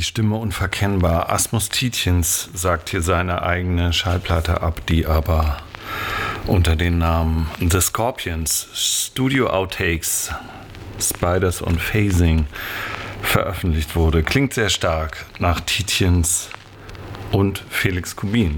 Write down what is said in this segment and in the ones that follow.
die Stimme unverkennbar. Asmus Tietjens sagt hier seine eigene Schallplatte ab, die aber unter dem Namen The Scorpions, Studio Outtakes, Spiders und Phasing veröffentlicht wurde. Klingt sehr stark nach Tietjens und Felix Kubin.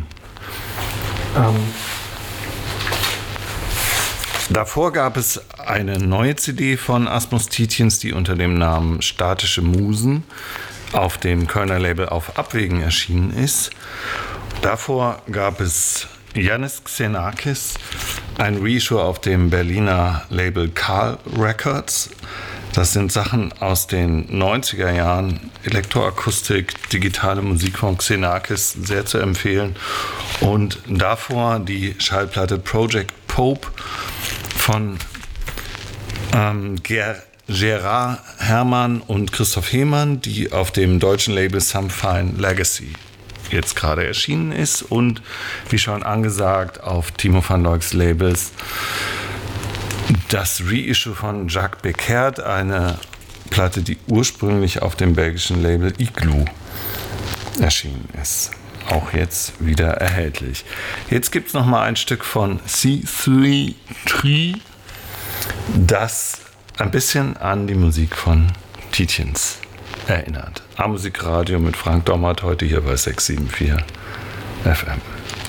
Davor gab es eine neue CD von Asmus Tietjens, die unter dem Namen Statische Musen auf dem Kölner Label Auf Abwägen erschienen ist. Davor gab es Yannis Xenakis, ein Reissue auf dem Berliner Label Karl Records. Das sind Sachen aus den 90er Jahren, Elektroakustik, digitale Musik von Xenakis, sehr zu empfehlen. Und davor die Schallplatte Project Pope von Gerard Herrmann und Christoph Hehmann, die auf dem deutschen Label Some Fine Legacy jetzt gerade erschienen ist und wie schon angesagt auf Timo van Looijks Labels das Reissue von Jacques Beckert, eine Platte, die ursprünglich auf dem belgischen Label Igloo erschienen ist. Auch jetzt wieder erhältlich. Jetzt gibt es noch mal ein Stück von C3 Tree, das ein bisschen an die Musik von Tietjens erinnert. A-Musik Radio mit Frank Dommert, heute hier bei 674 FM.